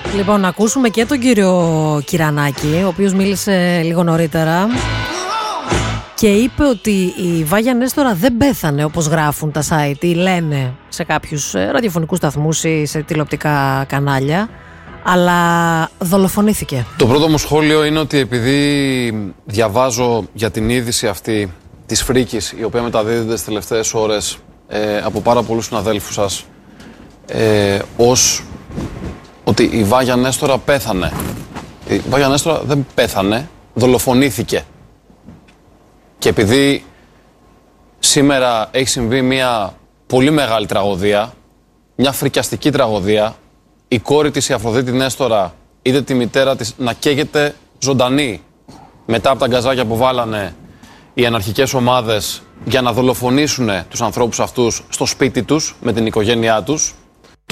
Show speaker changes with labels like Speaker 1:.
Speaker 1: Λοιπόν, να ακούσουμε και τον κύριο Κυρανάκη, ο οποίος μίλησε λίγο νωρίτερα και είπε ότι η Βάγια Νέστορα δεν πέθανε όπως γράφουν τα site ή λένε σε κάποιους ραδιοφωνικούς σταθμούς ή σε τηλεοπτικά κανάλια, αλλά δολοφονήθηκε.
Speaker 2: Το πρώτο μου σχόλιο είναι ότι επειδή διαβάζω για την είδηση αυτή της φρίκης, η οποία μεταδίδεται στις τελευταίες ώρες από πάρα πολλούς συναδέλφους σας, ως ότι η Βάγια Νέστορα πέθανε. Η Βάγια Νέστορα δεν πέθανε, δολοφονήθηκε. Και επειδή σήμερα έχει συμβεί μια πολύ μεγάλη τραγωδία, μια φρικιαστική τραγωδία, η κόρη της, η Αφροδίτη Νέστορα, είδε τη μητέρα της να καίγεται ζωντανή μετά από τα γκαζάκια που βάλανε οι αναρχικές ομάδες για να δολοφονήσουν τους ανθρώπους αυτούς στο σπίτι τους με την οικογένειά τους.